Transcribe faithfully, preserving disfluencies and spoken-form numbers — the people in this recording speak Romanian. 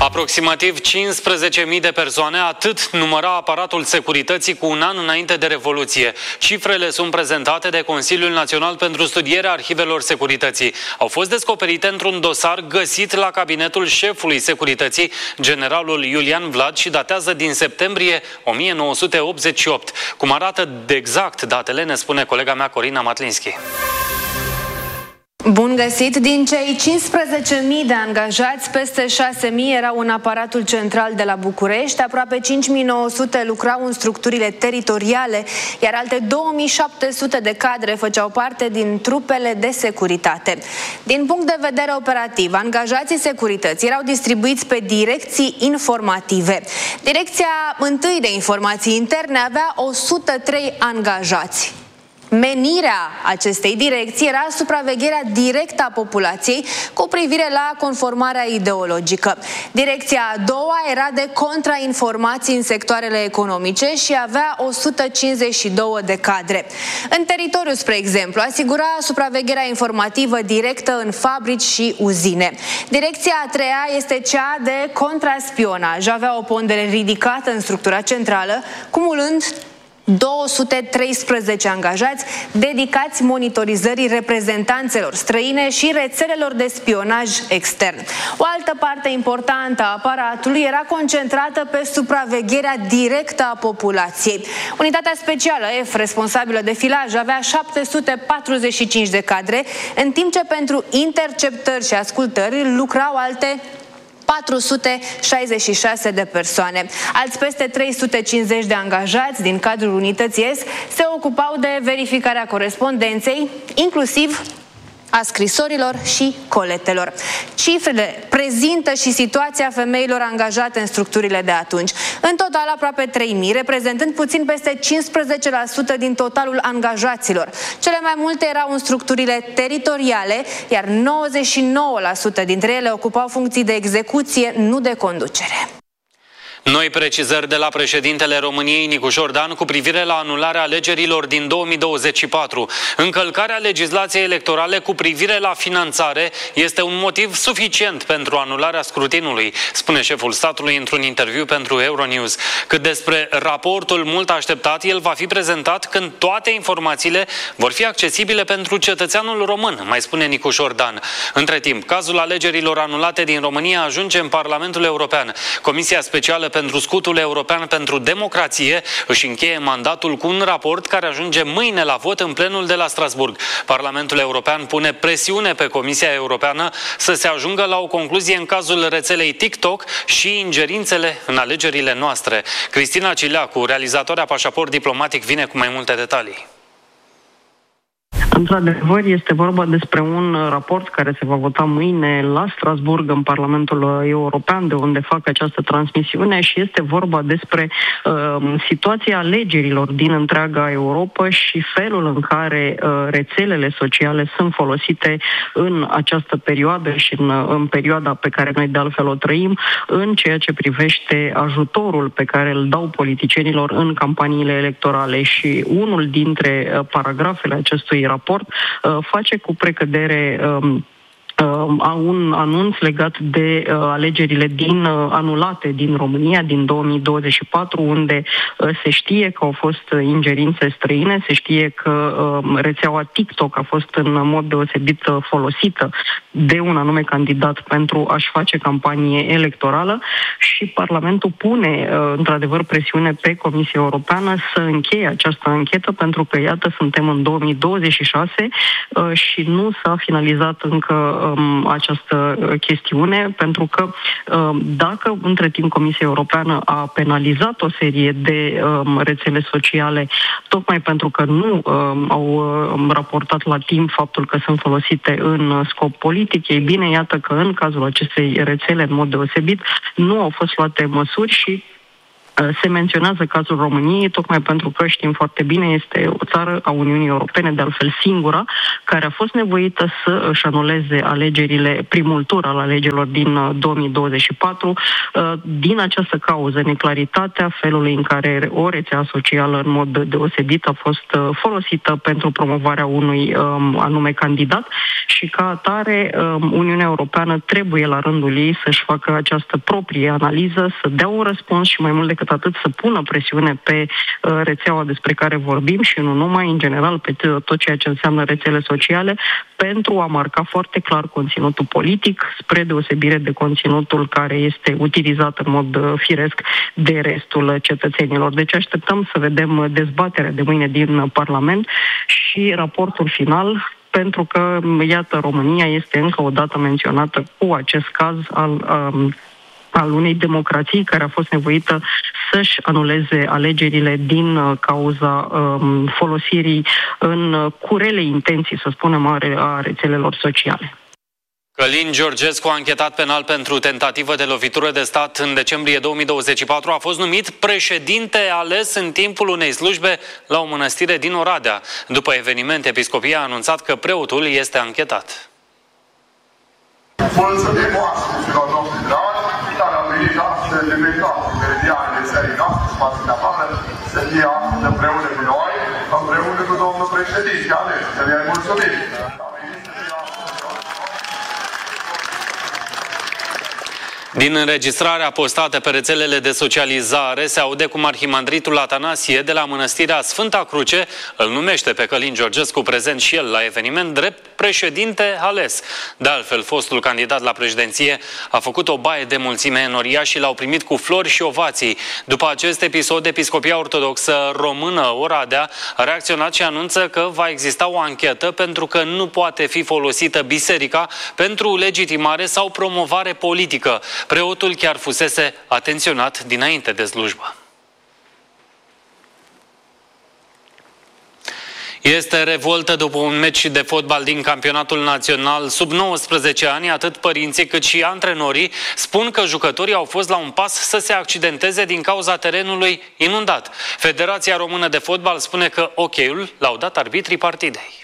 Aproximativ cincisprezece mii de persoane, atât număra aparatul securității cu un an înainte de Revoluție. Cifrele sunt prezentate de Consiliul Național pentru Studierea Arhivelor Securității. Au fost descoperite într-un dosar găsit la cabinetul șefului securității, generalul Iulian Vlad, și datează din septembrie o mie nouă sute optzeci și opt. Cum arată de exact datele, ne spune colega mea Corina Matlinski. Bun găsit! Din cei cincisprezece mii de angajați, peste șase mii erau în aparatul central de la București, aproape cinci mii nouă sute lucrau în structurile teritoriale, iar alte două mii șapte sute de cadre făceau parte din trupele de securitate. Din punct de vedere operativ, angajații securității erau distribuiți pe direcții informative. Direcția întâi de informații interne avea o sută trei angajați. Menirea acestei direcții era supravegherea directă a populației cu privire la conformarea ideologică. Direcția a doua era de contrainformații în sectoarele economice și avea o sută cincizeci și doi de cadre. În teritoriu, spre exemplu, asigura supravegherea informativă directă în fabrici și uzine. Direcția a treia este cea de contraspionaj. Avea o pondere ridicată în structura centrală, cumulând două sute treisprezece angajați dedicați monitorizării reprezentanțelor străine și rețelelor de spionaj extern. O altă parte importantă a aparatului era concentrată pe supravegherea directă a populației. Unitatea specială F, responsabilă de filaj, avea șapte sute patruzeci și cinci de cadre, în timp ce pentru interceptări și ascultări lucrau alte patru sute șaizeci și șase de persoane. Alți peste trei sute cincizeci de angajați din cadrul unității S se ocupau de verificarea corespondenței, inclusiv a scrisorilor și coletelor. Cifrele prezintă și situația femeilor angajate în structurile de atunci. În total, aproape trei mii, reprezentând puțin peste cincisprezece la sută din totalul angajaților. Cele mai multe erau în structurile teritoriale, iar nouăzeci și nouă la sută dintre ele ocupau funcții de execuție, nu de conducere. Noi precizări de la președintele României, Nicu Jordan, cu privire la anularea alegerilor din două mii douăzeci și patru. Încălcarea legislației electorale cu privire la finanțare este un motiv suficient pentru anularea scrutinului, spune șeful statului într-un interviu pentru Euronews. Cât despre raportul mult așteptat, el va fi prezentat când toate informațiile vor fi accesibile pentru cetățeanul român, mai spune Nicu Jordan. Între timp, cazul alegerilor anulate din România ajunge în Parlamentul European. Comisia Specială pentru Scutul European pentru Democrație își încheie mandatul cu un raport care ajunge mâine la vot în plenul de la Strasburg. Parlamentul European pune presiune pe Comisia Europeană să se ajungă la o concluzie în cazul rețelei TikTok și ingerințele în alegerile noastre. Cristina Cileacu, realizatoarea Pașaport Diplomatic, vine cu mai multe detalii. Într-adevăr, este vorba despre un raport care se va vota mâine la Strasburg, în Parlamentul European, de unde fac această transmisiune, și este vorba despre uh, situația alegerilor din întreaga Europa și felul în care uh, rețelele sociale sunt folosite în această perioadă și în, în perioada pe care noi de altfel o trăim, în ceea ce privește ajutorul pe care îl dau politicienilor în campaniile electorale. Și unul dintre uh, paragrafele acestui raport face cu precădere um, un anunț legat de uh, alegerile din uh, anulate din România din două mii douăzeci și patru, unde uh, se știe că au fost ingerințe străine, se știe că uh, rețeaua TikTok a fost în mod deosebit uh, folosită de un anume candidat pentru a-și face campanie electorală, și Parlamentul pune uh, într-adevăr presiune pe Comisia Europeană să încheie această anchetă, pentru că, iată, suntem în două mii douăzeci și șase uh, și nu s-a finalizat încă această chestiune, pentru că dacă între timp Comisia Europeană a penalizat o serie de rețele sociale tocmai pentru că nu au raportat la timp faptul că sunt folosite în scop politic, ei bine, iată că în cazul acestei rețele, în mod deosebit, nu au fost luate măsuri și Se menționează cazul României, tocmai pentru că știm foarte bine, este o țară a Uniunii Europene, de altfel singura, care a fost nevoită să își anuleze alegerile, primul tur al alegerilor din două mii douăzeci și patru, din această cauză, neclaritatea felului în care o rețea socială în mod deosebit a fost folosită pentru promovarea unui um, anume candidat și ca atare um, Uniunea Europeană trebuie la rândul ei să-și facă această proprie analiză, să dea un răspuns și mai mult decât atât să pună presiune pe uh, rețeaua despre care vorbim și nu numai, în general, pe tot ceea ce înseamnă rețele sociale, pentru a marca foarte clar conținutul politic, spre deosebire de conținutul care este utilizat în mod uh, firesc de restul cetățenilor. Deci așteptăm să vedem dezbaterea de mâine din Parlament și raportul final, pentru că, iată, România este încă o dată menționată cu acest caz al, um, al unei democrații care a fost nevoită să-și anuleze alegerile din cauza um, folosirii în curele intenții, să spunem, a rețelelor sociale. Călin Georgescu, anchetat penal pentru tentativă de lovitură de stat în decembrie două mii douăzeci și patru, a fost numit președinte ales în timpul unei slujbe la o mănăstire din Oradea. După eveniment, episcopia a anunțat că preotul este anchetat. Mulțumim oaspeților noștri dragi, care au venit astăzi de pe toate meridianele țării noastre, spații de afară, să fie astăzi împreună cu noi, împreună cu domnul președinte ales. Să le mulțumim! Din înregistrarea postată pe rețelele de socializare se aude cum arhimandritul Atanasie de la Mănăstirea Sfânta Cruce îl numește pe Călin Georgescu, prezent și el la eveniment, drept președinte ales. De altfel, fostul candidat la președinție a făcut o baie de mulțime în Oria și l-au primit cu flori și ovații. După acest episod, Episcopia Ortodoxă Română Oradea a reacționat și anunță că va exista o anchetă pentru că nu poate fi folosită biserica pentru legitimare sau promovare politică. Preotul chiar fusese atenționat dinainte de slujbă. Este revoltă după un meci de fotbal din campionatul național sub nouăsprezece ani. Atât părinții cât și antrenorii spun că jucătorii au fost la un pas să se accidenteze din cauza terenului inundat. Federația Română de Fotbal spune că ok-ul l-au dat arbitrii partidei.